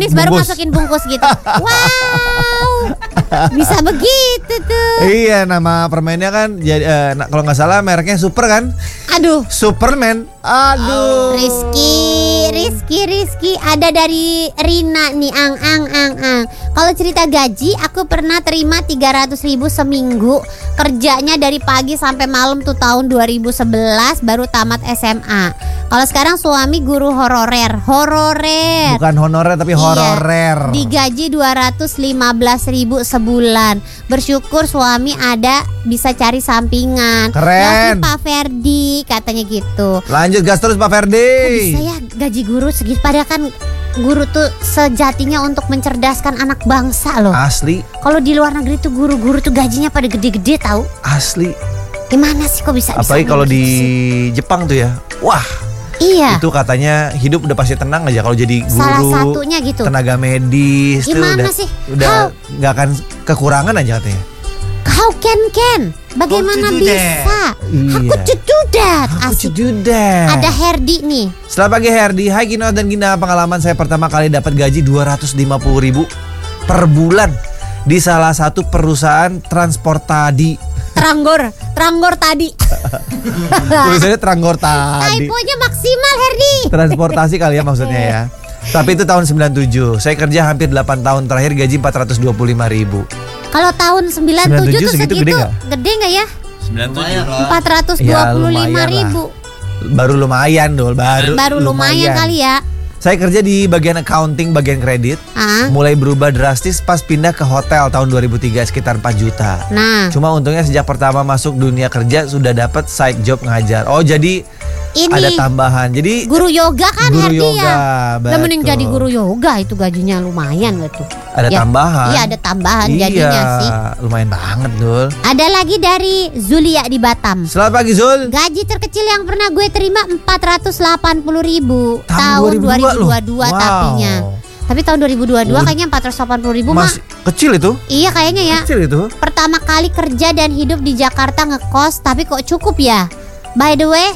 habis baru masukin bungkus gitu. Wow, bisa begitu tuh. Iya, nama permennya kan kalau nggak salah mereknya Super kan? Aduh, Superman. Aduh. Rizky. Ada dari Rina nih, ang. Kalau cerita gaji, aku pernah terima 300.000 seminggu. Kerjanya dari pagi sampai malam tuh tahun 2011 baru tamat SMA. Kalau sekarang suami guru hororer. Bukan honorer tapi hororer. Digaji 215.000 sebulan. Bersyukur suami ada bisa cari sampingan. Keren. Tapi Pak Ferdi katanya gitu. Lanjut gas terus Pak Ferdi. Kok bisa ya gaji guru segitu? Padahal kan guru tuh sejatinya untuk mencerdaskan anak bangsa loh. Asli. Kalau di luar negeri tuh guru-guru tuh gajinya pada gede-gede tahu. Asli. Gimana sih kok bisa? Apalagi kalau di Jepang tuh ya. Wah. Iya. Itu katanya hidup udah pasti tenang aja kalau jadi guru. Salah satunya gitu. Tenaga medis. Gimana tuh sih? Udah nggak akan kekurangan aja katanya. How can? Bagaimana bisa? Aku to do that. Ada Herdi nih. Selamat pagi Herdi. Hai Gino dan Gina. Pengalaman saya pertama kali dapat gaji 250.000 per bulan di salah satu perusahaan transportasi. Tranggor tadi. Tulisannya Tranggor tadi. Typonya maksimal Herdi. Transportasi kali ya maksudnya ya. Tapi itu tahun 97. Saya kerja hampir 8 tahun terakhir gaji 425.000. Kalau tahun 97 tuh segitu gede nggak ya? 97 425.000. Baru lumayan dol, baru lumayan kali ya. Saya kerja di bagian accounting, bagian kredit. Mulai berubah drastis pas pindah ke hotel tahun 2003 sekitar 4 juta. Nah, cuma untungnya sejak pertama masuk dunia kerja sudah dapat side job ngajar. Oh, jadi ini ada tambahan. Jadi guru yoga kan guru Herdi yoga, ya. Lah mending jadi guru yoga itu gajinya lumayan gitu. Ada tambahan. Iya, ada tambahan jadinya sih. Lumayan banget, Dul. Ada lagi dari Zulia di Batam. Selamat pagi, Zul. Gaji terkecil yang pernah gue terima 480.000 tahun 2022 tapinya. Tapi tahun 2022 kayaknya 480.000 mah kecil itu. Iya kayaknya ya. Kecil itu. Pertama kali kerja dan hidup di Jakarta ngekos, tapi kok cukup ya? By the way,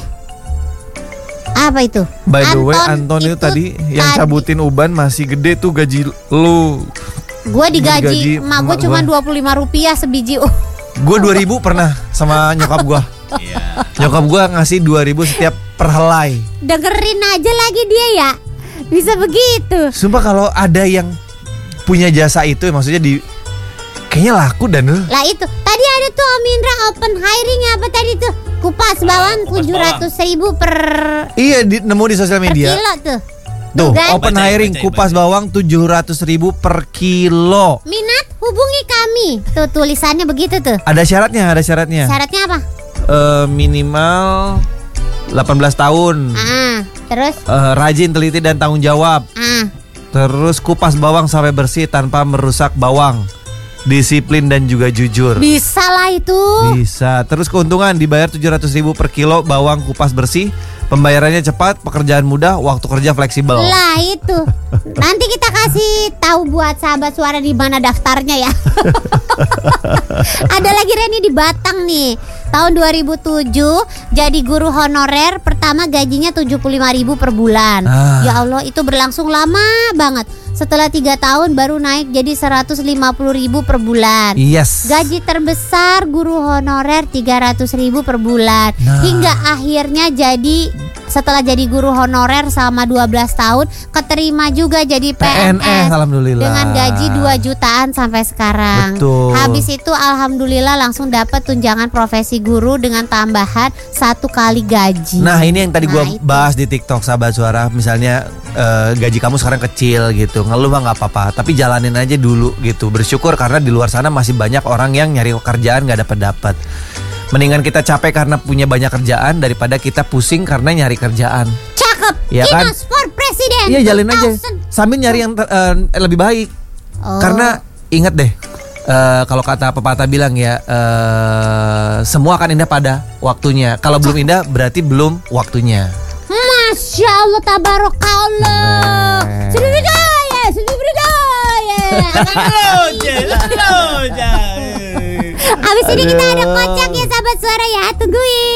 apa itu? By the way, Anton itu tadi yang cabutin uban masih gede tuh gaji lu. Gue digaji emak gue cuma Rp25 sebiji. Gue 2.000 pernah sama nyokap gue. Nyokap gue ngasih 2.000 setiap per helai. Dengerin aja lagi dia ya. Bisa begitu. Sumpah kalau ada yang punya jasa itu maksudnya kayaknya laku dan lah itu. Tadi ada tuh Om Indra open hiring apa tadi tuh? Kupas bawang 700.000 per. Iya, nemu di sosial media. Per kilo tuh. Tuh, open hiring kupas bawang 700.000 per kilo. Minat hubungi kami. Tuh tulisannya begitu tuh. Ada syaratnya. Syaratnya apa? Minimal 18 tahun. Terus? Rajin, teliti dan tanggung jawab. Terus kupas bawang sampai bersih tanpa merusak bawang. Disiplin dan juga jujur. Bisa lah itu. Bisa. Terus keuntungan dibayar 700.000 per kilo bawang kupas bersih. Pembayarannya cepat, pekerjaan mudah, waktu kerja fleksibel. Lah itu. Nanti kita kasih tahu buat sahabat suara di mana daftarnya ya. Ada lagi Reni di Batang nih. Tahun 2007 jadi guru honorer, pertama gajinya 75.000 per bulan. Ya Allah, itu berlangsung lama banget. Setelah 3 tahun baru naik jadi 150.000 per bulan. Yes. Gaji terbesar guru honorer 300.000 per bulan. Hingga akhirnya setelah jadi guru honorer selama 12 tahun keterima juga jadi PNS. Alhamdulillah. Dengan gaji 2 jutaan sampai sekarang. Betul. Habis itu alhamdulillah langsung dapat tunjangan profesi guru dengan tambahan 1 kali gaji. Nah, ini yang tadi gue bahas di TikTok sahabat suara. Misalnya gaji kamu sekarang kecil gitu, ngeluh mah nggak apa-apa, tapi jalanin aja dulu gitu. Bersyukur karena di luar sana masih banyak orang yang nyari kerjaan nggak dapat. Mendingan kita capek karena punya banyak kerjaan daripada kita pusing karena nyari kerjaan. Cakep. Ya kan? Kinos for President. Iya, jalin aja sambil nyari yang lebih baik. Karena ingat deh, kalau kata pepatah bilang ya, semua akan indah pada waktunya. Kalau belum indah berarti belum waktunya. Masya Allah, tabarakallah. Sudah berdaya. Abis ini kita ada kocak ya sahabat suara ya, tungguin.